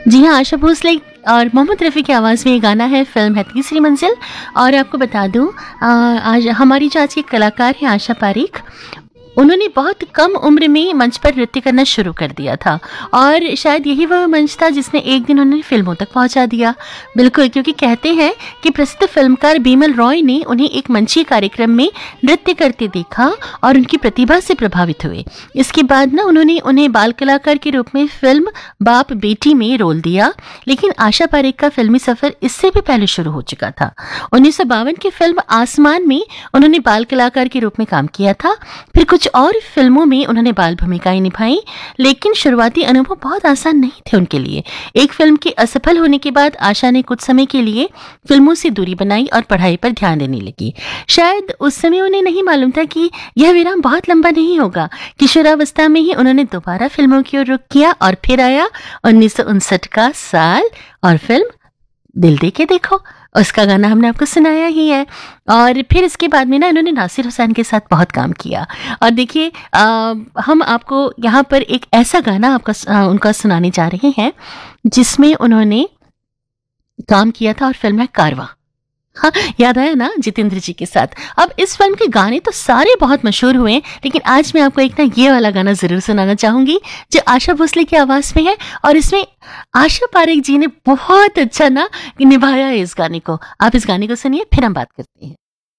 जी हाँ, आशा भोसले और मोहम्मद रफ़ी की आवाज़ में ये गाना है, फ़िल्म है तीसरी मंजिल। और आपको बता दूँ आज हमारी जो आज की कलाकार हैं आशा पारेख, उन्होंने बहुत कम उम्र में मंच पर नृत्य करना शुरू कर दिया था और शायद यही वह मंच था जिसने एक दिन उन्हें फिल्मों तक पहुंचा दिया। बिल्कुल, क्योंकि कहते हैं कि प्रसिद्ध फिल्मकार बीमल रॉय ने उन्हें एक मंचीय कार्यक्रम में नृत्य करते देखा और उनकी प्रतिभा से प्रभावित हुए। इसके बाद ना उन्होंने उन्हें बाल कलाकार के रूप में फिल्म बाप बेटी में रोल दिया, लेकिन आशा पारेख का फिल्मी सफर इससे भी पहले शुरू हो चुका था। 1952 की फिल्म आसमान में उन्होंने बाल कलाकार के रूप में काम किया था। फिर कुछ और फिल्मों में उन्होंने बाल भूमिकाएं निभाई, लेकिन शुरुआती अनुभव बहुत आसान नहीं थे उनके लिए। एक फिल्म के असफल होने के बाद आशा ने कुछ समय के लिए फिल्मों से दूरी बनाई और पढ़ाई पर ध्यान देने लगी। शायद उस समय उन्हें नहीं मालूम था कि यह विराम बहुत लंबा नहीं होगा। किशोरावस्था में ही उन्होंने दोबारा फिल्मों की ओर रुख किया और फिर आया 1959 का साल और फिल्म दिल दे के देखो। उसका गाना हमने आपको सुनाया ही है। और फिर इसके बाद में ना इन्होंने नासिर हुसैन के साथ बहुत काम किया। और देखिए हम आपको यहाँ पर एक ऐसा गाना उनका सुनाने जा रहे हैं जिसमें उन्होंने काम किया था और फिल्म है कारवां। हाँ, याद आया ना, जितेंद्र जी के साथ। अब इस फिल्म के गाने तो सारे बहुत मशहूर हुए, लेकिन आज मैं आपको एक ना ये वाला गाना जरूर सुनाना चाहूंगी जो आशा भोसले की आवाज में है और इसमें आशा पारेख जी ने बहुत अच्छा ना निभाया है इस गाने को। आप इस गाने को सुनिए, फिर हम बात करते हैं।